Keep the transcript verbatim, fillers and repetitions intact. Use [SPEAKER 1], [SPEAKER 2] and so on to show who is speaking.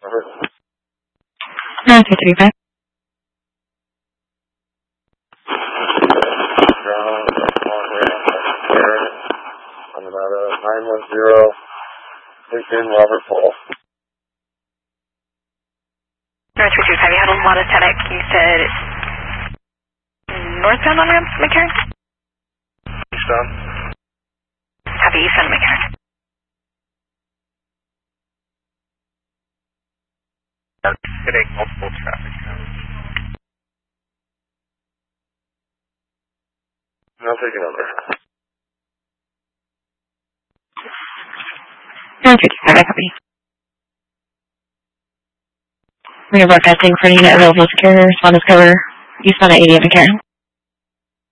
[SPEAKER 1] Over.
[SPEAKER 2] nine two three five.
[SPEAKER 1] Ground, one ramp, there. On about a nine one zero. Lincoln, Robert Paul.
[SPEAKER 3] nine two three five, you had a lot of static. You said northbound on ramp, McCarran?
[SPEAKER 1] Eastbound.
[SPEAKER 3] Copy, eastbound, McCarran.
[SPEAKER 1] Hitting multiple traffic cones. Now taking over.
[SPEAKER 2] nine two two five, I copy. We are broadcasting for unit available secure, respond discover, eastbound at eighty at McCarran.